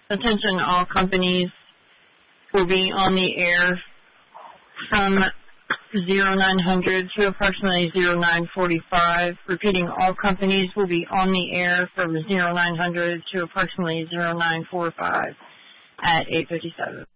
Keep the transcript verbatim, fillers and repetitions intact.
Attention, all companies will be on the air from zero nine hundred to approximately zero nine forty-five. Repeating, all companies will be on the air from zero nine hundred to approximately zero nine forty-five at eight fifty-seven.